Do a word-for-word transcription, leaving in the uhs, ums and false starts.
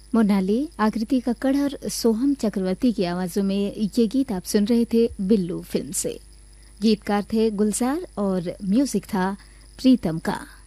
मोनाली, आकृति कक्कड़ और सोहम चक्रवर्ती की आवाजों में ये गीत आप सुन रहे थे बिल्लू फिल्म से। गीतकार थे गुलजार और म्यूजिक था प्रीतम का।